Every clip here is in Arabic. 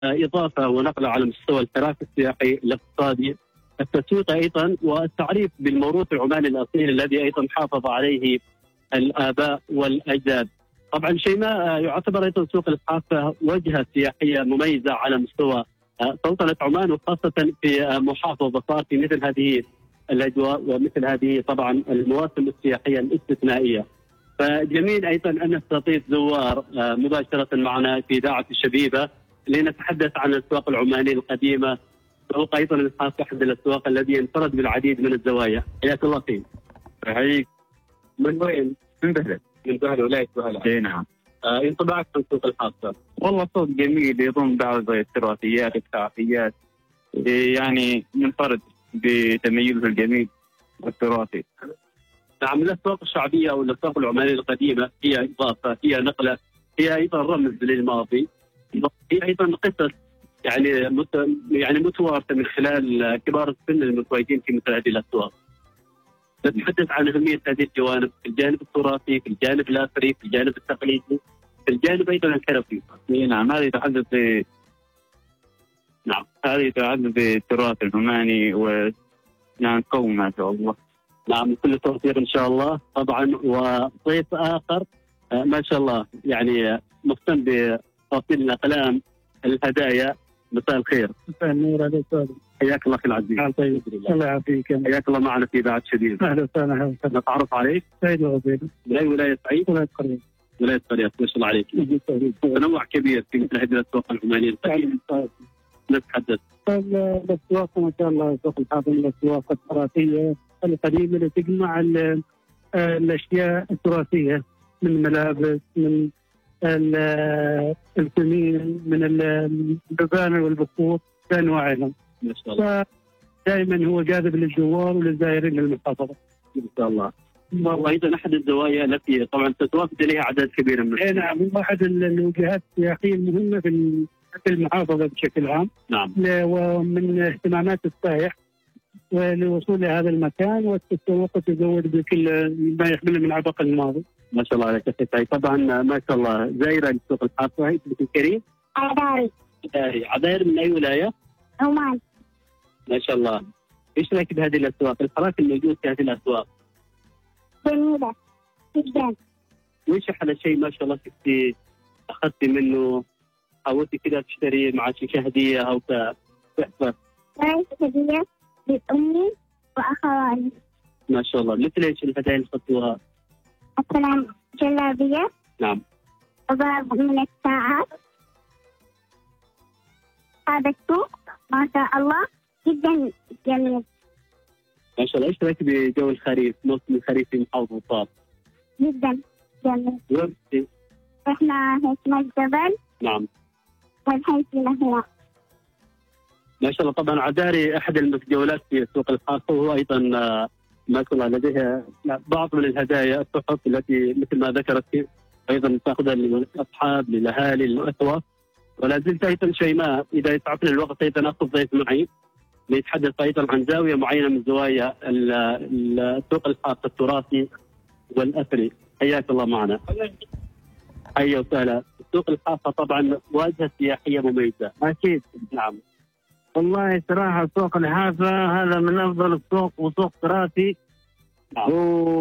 إضافة ونقلة على مستوى الحراك السياحي الاقتصادي، التسويق أيضا، والتعريف بالموروث العماني الأصيل الذي أيضا حافظ عليه الآباء والأجداد. طبعا شيماء يعتبر أيضا سوق الحافة وجهة سياحية مميزة على مستوى سلطنة عمان، وخاصة في محافظة صار في مثل هذه الأجواء ومثل هذه طبعا المواسم السياحية الاستثنائية. فجميل أيضا أن نستضيف زوار مباشرة معنا في إذاعة الشبيبة لنتحدث عن الأسواق العمانية القديمة، سوق أيضا الحافة أحد الأسواق الذي ينفرد بالعديد من الزوايا. حياك الله فيه. حيك. من وين؟ من بهلة. من بهلة، ولاية بهلة. اي نعم. انطباعك عن سوق الحافة؟ والله سوق جميل يضم بعض التراثيات والثقافيات، يعني منفرد بتميزه الجميل والتراثي. نعم، الأسواق الشعبية أو الأسواق العمانية القديمة هي إضافة، هي نقلة، هي أيضا رمز للماضي، هي أيضا قصص يعني متوارثة من خلال كبار السن المتواجدين في مثل هذه الأسواق. نتحدث عن أهمية هذه الجوانب، في الجانب التراثي، في الجانب الأثري، في الجانب التقليدي، في الجانب أيضا الحرفي. نعم، هذه يتحدث نعم هذه يتحدث بالتراث العماني ونعم قوي ما شاء الله. نعم، كل التوفيق إن شاء الله طبعا. وضيف آخر ما شاء الله يعني مهتم بتوصيل الأقلام الهدايا. مساء الخير. مساء النور عليك. حياك الله اخي العزيز. طيب، الله يعافيك. حياك الله معنا في إذاعة شديد. اهلا وسهلا. نتعرف عليك. سعيد وغزير. من أي ولاية سعيد؟ ولاية قرية. ولاية قرية، ما شاء الله عليك. تنوع كبير في مثل هذه الأسواق العمانية القديمة. نتحدث. الأسواق ما شاء الله سوق الحافة من الأسواق التراثية القديمة اللي تجمع الأشياء التراثية من ملابس، من الفنين، من الببانة والبخور بأنواعها. ما شاء الله. دائما هو جاذب للزوار وللزائرين للمحافظة. ما شاء الله. وأيضا أحد الزوايا التي طبعا تتوافد إليها أعداد كبيرة من الناس. نعم، هو أحد الوجهات السياحية المهمة في المحافظة بشكل عام. نعم. ومن اهتمامات السائح ولوصول لهذا المكان والتزود بكل ما يحمله من عبق الماضي. ما شاء الله عليك يا سيدي. طبعا ما شاء الله زائرة لسوق الحافة. هي اسمك الكريم؟ عذاري. عذاري من أي ولاية؟ عمان. ما شاء الله. ايش رايك بهذه الأسواق؟ الحراك الموجود في هذه الأسواق جميلة جدا. وإيش أحلى شيء ما شاء الله شفتي أخذتي منه، حاولتي كذا تشتري مع شيء هدية أو تحفة؟ رأيت هدية لأمي وأخواني. ما شاء الله. مثل إيش الهدايا اللي أخذتوها؟ مثلا جلابية. نعم. وبعض من الساعات. هذا السوق ما شاء الله جدا جميل. ما شاء الله. ايش رايك بجو الخريف، موسم الخريف في محافظة صار؟ جدا جميل. وين؟ احنا هيكنا الجبل. نعم. والحين فينا هنا. ما شاء الله. طبعا عذاري احد المتجولات في سوق الحافة، وهو ايضا ما شاء الله لديها بعض من الهدايا، التحف التي مثل ما ذكرت ايضا تاخذها للاصحاب، للاهالي، للاخوه. ولا زلت ايضا شيماء اذا يسعفني الوقت ايضا اخذ ضيف معي ليتحدث ايضا عن زاويه معينه من زوايا سوق الحافة التراثي والاثري. حياك الله معنا. حيا وسهلا. سوق الحافة طبعا واجهه سياحيه مميزه. أكيد. نعم. والله صراحة سوق الحافة هذا من أفضل السوق، وسوق تراثي. نعم.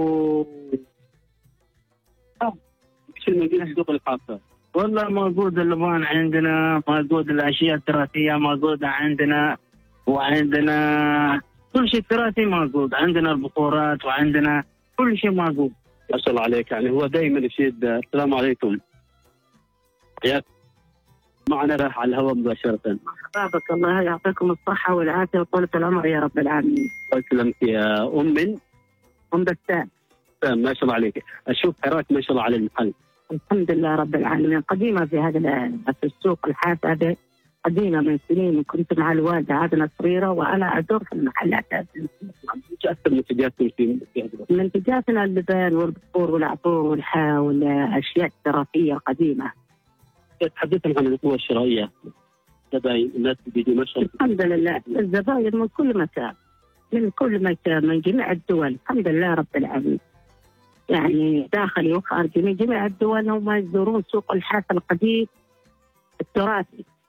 ايش الموجود في سوق الحافة؟ والله موجود اللبان عندنا، موجود الأشياء التراثية موجودة عندنا، وعندنا كل شيء تراثي موجود. عندنا البخورات وعندنا كل شيء موجود. ما شاء الله عليك. يعني هو دائما يشيد. السلام عليكم. حياك معنا راح على الهواء مباشرة. بابك الله يعطيكم الصحة والعافية وطولة العمر يا رب العالمين. الله يسلمك يا أم بسام. ما شاء الله عليك. أشوف حراك ما شاء الله على المحل. الحمد لله رب العالمين. قديمة في هذا السوق الحافة هذا، قديمة من سنين. كنت مع الوالدة عادنا صغيرة وأنا أدور في المحلات هذه. ايش أكثر منتجاتكم في هذا؟ منتجاتنا اللبان والبخور والعطور والأشياء التراثية القديمة. تحدثنا عن القوة الشرائية. زباين الناس بيجوا ما شاء الله. الحمد لله الزباين من كل مكان، من كل مكان، من جميع الدول. الحمد لله رب العالمين. يعني داخلي وخارجي من جميع الدول هم يزورون سوق الحافة القديم التراثي.